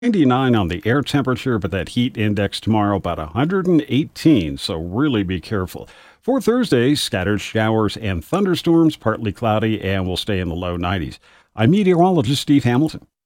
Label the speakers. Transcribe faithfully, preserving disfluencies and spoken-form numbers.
Speaker 1: ninety-nine on the air temperature, but that heat index tomorrow about one hundred eighteen, so really be careful. For Thursday, scattered showers and thunderstorms, partly cloudy, and we'll stay in the low nineties. I'm meteorologist Steve Hamilton.